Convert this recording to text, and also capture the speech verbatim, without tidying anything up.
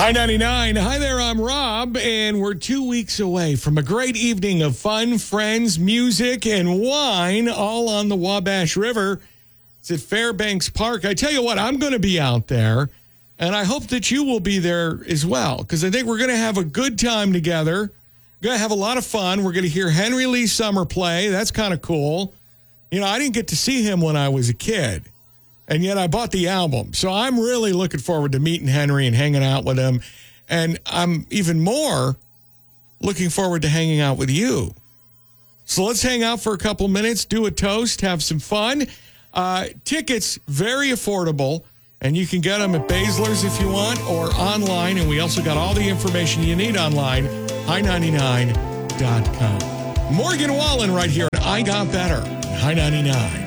Hi ninety-nine. Hi there, I'm Rob, and we're two weeks away from a great evening of fun, friends, music, and wine, all on the Wabash River. It's at Fairbanks Park. I tell you what, I'm going to be out there, and I hope that you will be there as well, because I think we're going to have a good time together. We're going to have a lot of fun. We're going to hear Henry Lee Summer play. That's kind of cool. You know, I didn't get to see him when I was a kid. And yet I bought the album. So I'm really looking forward to meeting Henry and hanging out with him. And I'm even more looking forward to hanging out with you. So let's hang out for a couple minutes, do a toast, have some fun. Uh, tickets, very affordable. And you can get them at Baszler's if you want or online. And we also got all the information you need online, hi ninety-nine dot com. Morgan Wallen right here at I Got Better, Hi ninety-nine.